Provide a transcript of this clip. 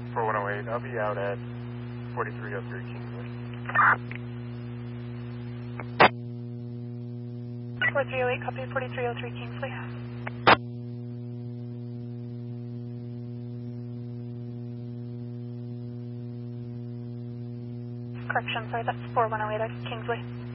4108, I'll be out at 4303 Kingsley. 4308, copy 4303 Kingsley. Correction, sorry, that's 4108 Kingsley.